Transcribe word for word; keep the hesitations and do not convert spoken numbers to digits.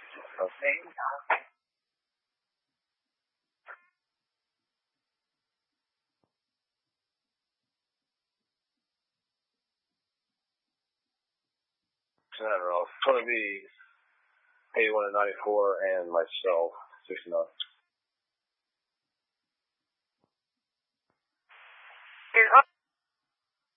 Okay. I don't know. It's going to be eighty-one and ninety-four, and myself, sixty-nine.